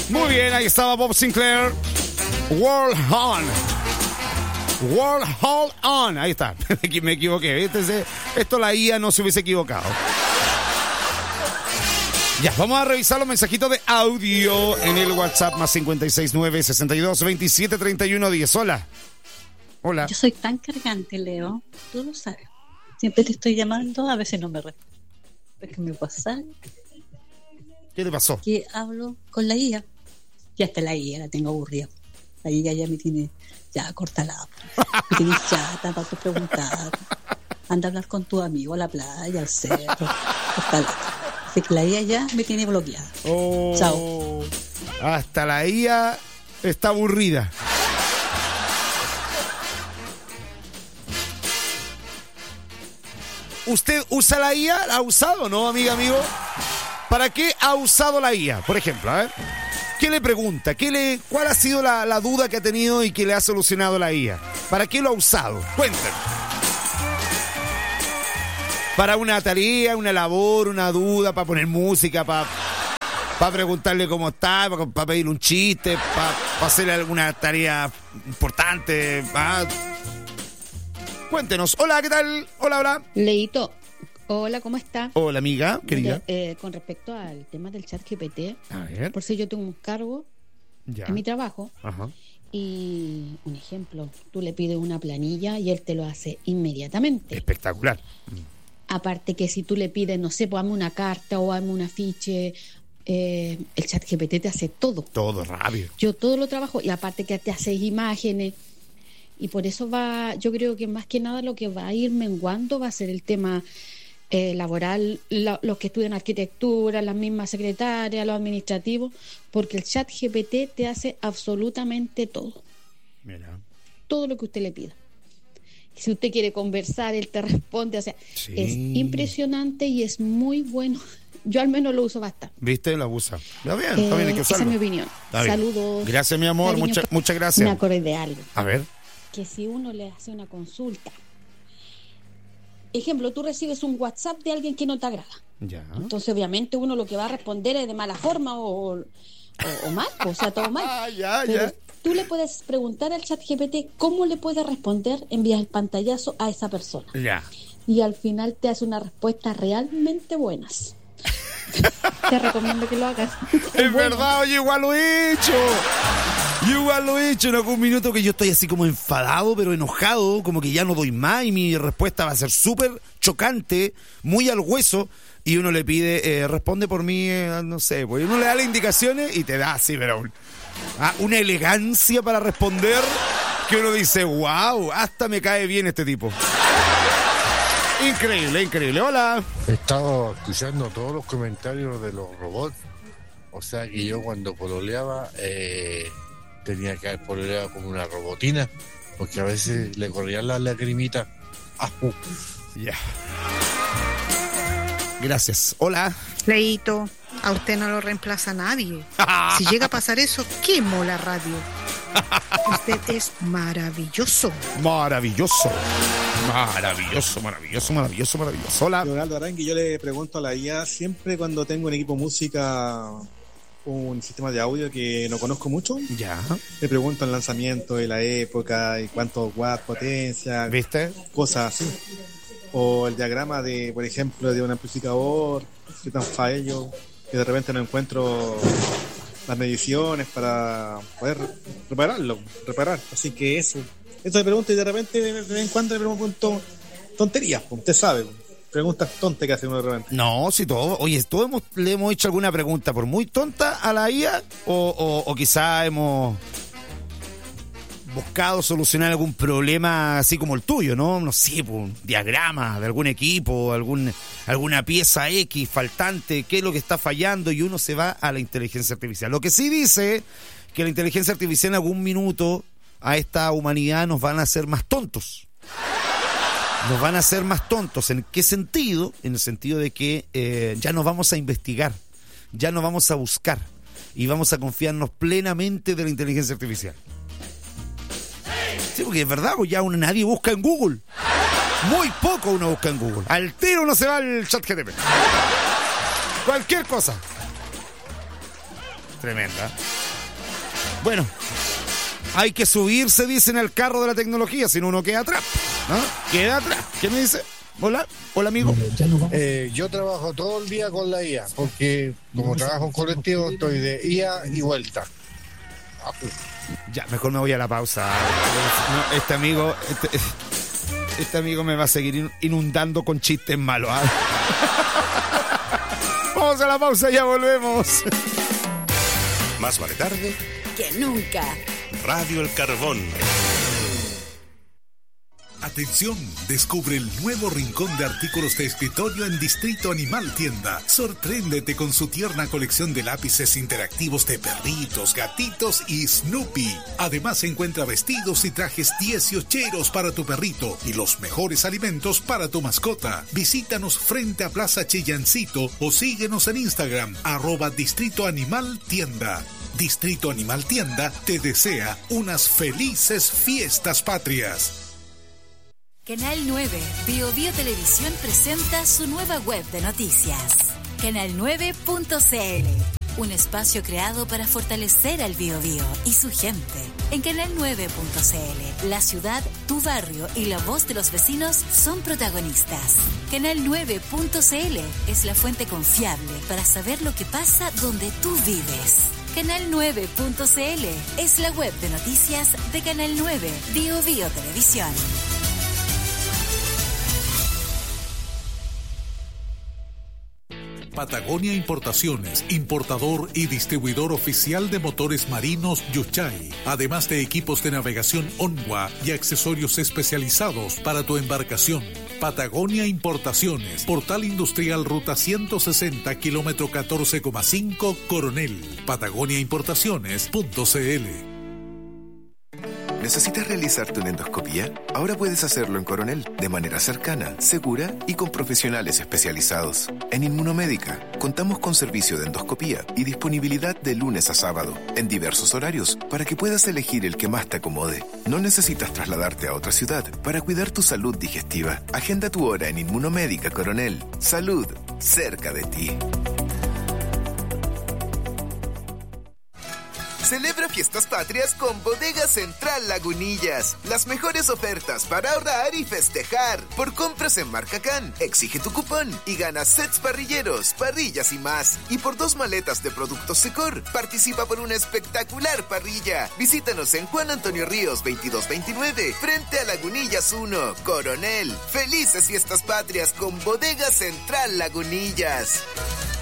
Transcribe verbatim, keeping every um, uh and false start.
Muy bien, ahí estaba Bob Sinclair. World On. World Hold On. Ahí está. Me equivoqué. ¿Viste? Esto la I A no se hubiese equivocado. Ya, vamos a revisar los mensajitos de audio en el WhatsApp más cincuenta y seis nueve, sesenta y dos, veintisiete, treinta y uno, diez. Hola. Hola. Yo soy tan cargante, Leo. Tú lo sabes. Siempre te estoy llamando, a veces no me respondes. Es que me pasa. ¿Qué le pasó? Que hablo con la I A. Ya está la I A, la tengo aburrida. La I A ya me tiene, ya córtala. Me tiene chata para tu preguntar. Anda a hablar con tu amigo a la playa, al cerro. Córtala. Así que la I A ya me tiene bloqueada. Oh, chao. Hasta la I A está aburrida. ¿Usted usa la I A? ¿La ha usado, no, amiga, amigo? ¿Para qué ha usado la I A? Por ejemplo, ¿eh? ¿Qué le pregunta? ¿Qué le, ¿Cuál ha sido la, la duda que ha tenido y que le ha solucionado la I A? ¿Para qué lo ha usado? Cuéntenme. Para una tarea, una labor, una duda, para poner música, para, para preguntarle cómo está, para, para pedirle un chiste, para, para hacerle alguna tarea importante. ¿Ah? Cuéntenos. Hola, ¿qué tal? Hola, hola. Leito, hola, ¿cómo está? Hola, amiga, querida. Eh, con respecto al tema del chat G P T, a ver. Por si yo tengo un cargo ya. en mi trabajo. Ajá. Y un ejemplo, tú le pides una planilla y él te lo hace inmediatamente. Espectacular. Aparte que si tú le pides, no sé, pues hazme una carta o hazme un afiche, eh, el chat G P T te hace todo. Todo rápido. Yo todo lo trabajo y aparte que te haces imágenes. Y por eso va, yo creo que más que nada lo que va a ir menguando va a ser el tema eh, laboral, la, los que estudian arquitectura, las mismas secretarias, los administrativos, porque el chat G P T te hace absolutamente todo. Mira. Todo lo que usted le pida. Si usted quiere conversar, él te responde. O sea, sí. Es impresionante y es muy bueno. Yo al menos lo uso bastante. ¿Viste? Lo usa. Está bien, eh, está bien, hay que usarlo. Esa es mi opinión. Saludos. Gracias, mi amor. Mucha, muchas gracias. Me acordé de algo. A ver. Que si uno le hace una consulta, ejemplo, tú recibes un WhatsApp de alguien que no te agrada. Ya. Entonces, obviamente, uno lo que va a responder es de mala forma o, o, o mal, o sea, todo mal. ya, Pero ya. tú le puedes preguntar al chat G P T cómo le puede responder, envías el pantallazo a esa persona. Ya. Y al final te hace una respuesta realmente buenas. Te recomiendo que lo hagas. Es, es bueno. verdad, oye, igual lo he hecho. Yo igual lo he hecho en algún minuto que yo estoy así como enfadado, pero enojado, como que ya no doy más y mi respuesta va a ser súper chocante, muy al hueso, y uno le pide, eh, responde por mí, eh, no sé, pues uno le da las indicaciones y te da así, pero un, ah, una elegancia para responder que uno dice, wow, hasta me cae bien este tipo. Increíble, increíble. Hola. He estado escuchando todos los comentarios de los robots. O sea que yo cuando pololeaba eh, tenía que haber pololeado como una robotina, porque a veces le corrían las lagrimitas. Ah, uh. Ya. Gracias. Hola. Leito, a usted no lo reemplaza nadie. Si llega a pasar eso, quemo la radio. Usted es maravilloso. Maravilloso. Maravilloso, maravilloso, maravilloso, maravilloso. Hola. Leonardo Arangui, yo le pregunto a la I A siempre cuando tengo un equipo música, un sistema de audio que no conozco mucho. Ya. Le pregunto el lanzamiento de la época y cuántos watts, potencia. ¿Viste? Cosas así. O el diagrama de, por ejemplo, de un amplificador, qué tan fallo, que de repente no encuentro las mediciones para poder repararlo, reparar. Así que eso. Eso le pregunto y de repente de vez en cuando le pregunto tonterías, usted sabe, preguntas tontas que hace uno de repente. No, si todo, oye, todos hemos, le hemos hecho alguna pregunta por muy tonta a la I A o, o, o quizá hemos buscado solucionar algún problema así como el tuyo, ¿no? No sé, un diagrama de algún equipo, algún, alguna pieza X faltante, qué es lo que está fallando y uno se va a la inteligencia artificial. Lo que sí dice que la inteligencia artificial en algún minuto a esta humanidad nos van a hacer más tontos. Nos van a hacer más tontos. ¿En qué sentido? En el sentido de que eh, ya no vamos a investigar, ya no vamos a buscar y vamos a confiarnos plenamente de la inteligencia artificial. Sí, porque es verdad, pues ya uno, nadie busca en Google. Muy poco uno busca en Google. Al tiro uno se va al chat G P T. Cualquier cosa. Tremenda. Bueno, hay que subirse, dicen, al carro de la tecnología, si no uno queda atrás. ¿No? Queda atrás. ¿Qué me dice? Hola, hola amigo. Eh, yo trabajo todo el día con la I A, porque como trabajo en colectivo estoy de I A y vuelta. Ya, mejor me voy a la pausa. No, este amigo, este, este amigo me va a seguir inundando con chistes malos. ¿Ah? Vamos a la pausa, ya volvemos. Más vale tarde que nunca. Radio El Carbón. Atención, descubre el nuevo rincón de artículos de escritorio en Distrito Animal Tienda. Sorpréndete con su tierna colección de lápices interactivos de perritos, gatitos y Snoopy. Además encuentra vestidos y trajes dieciocheros para tu perrito y los mejores alimentos para tu mascota. Visítanos frente a Plaza Chillancito o síguenos en Instagram, arroba Distrito Animal Tienda. Distrito Animal Tienda te desea unas felices fiestas patrias. Canal nueve, Bio Bio Televisión presenta su nueva web de noticias. canal nueve punto c l, un espacio creado para fortalecer al Bio Bio y su gente. En canal nueve punto c l, la ciudad, tu barrio y la voz de los vecinos son protagonistas. canal nueve punto c l es la fuente confiable para saber lo que pasa donde tú vives. canal nueve punto c l es la web de noticias de Canal nueve, Bio Bio Televisión. Patagonia Importaciones, importador y distribuidor oficial de motores marinos Yuchay, además de equipos de navegación Onwa y accesorios especializados para tu embarcación. Patagonia Importaciones, Portal Industrial Ruta ciento sesenta, kilómetro catorce coma cinco, Coronel. Patagonia Importaciones punto c l. ¿Necesitas realizarte una endoscopía? Ahora puedes hacerlo en Coronel, de manera cercana, segura y con profesionales especializados. En Inmunomédica, contamos con servicio de endoscopía y disponibilidad de lunes a sábado, en diversos horarios, para que puedas elegir el que más te acomode. No necesitas trasladarte a otra ciudad para cuidar tu salud digestiva. Agenda tu hora en Inmunomédica Coronel. Salud, cerca de ti. Celebra Fiestas Patrias con Bodega Central Lagunillas. Las mejores ofertas para ahorrar y festejar. Por compras en Marca Can, exige tu cupón y gana sets parrilleros, parrillas y más. Y por dos maletas de productos Secor, participa por una espectacular parrilla. Visítanos en Juan Antonio Ríos veintidós veintinueve, frente a Lagunillas uno, Coronel. Felices Fiestas Patrias con Bodega Central Lagunillas.